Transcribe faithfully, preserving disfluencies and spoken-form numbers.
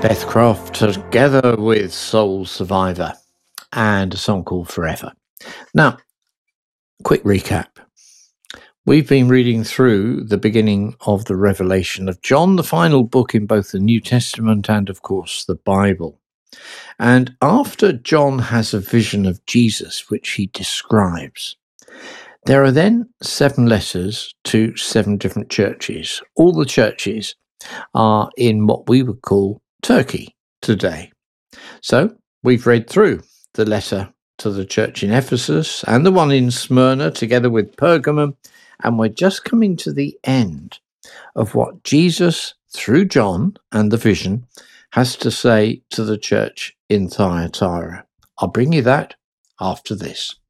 Beth Croft together with Soul Survivor and a song called Forever. Now, quick recap. We've been reading through the beginning of the Revelation of John, the final book in both the New Testament and, of course, the Bible. And after John has a vision of Jesus, which he describes, there are then seven letters to seven different churches. All the churches are in what we would call Turkey today. So we've read through the letter to the church in Ephesus and the one in Smyrna together with Pergamum, and we're just coming to the end of what Jesus, through John and the vision, has to say to the church in Thyatira. I'll bring you that after this.